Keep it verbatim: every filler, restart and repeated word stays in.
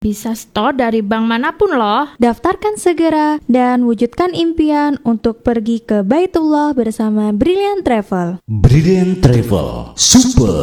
Bisa store dari bank manapun loh. Daftarkan segera dan wujudkan impian untuk pergi ke Baitullah bersama Brilliant Travel. Brilliant Travel, super